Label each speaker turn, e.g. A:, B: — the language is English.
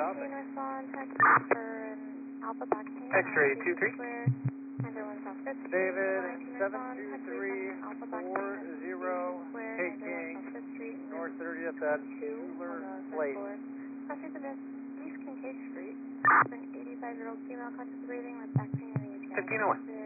A: Traffic.
B: X-ray 23.
A: David, 72340, Kate King, North 30th at Schuler Place.
C: Crossing the East Kincaid Street, an 85-year-old female conscious breathing with back pain and EPI.
B: 1501.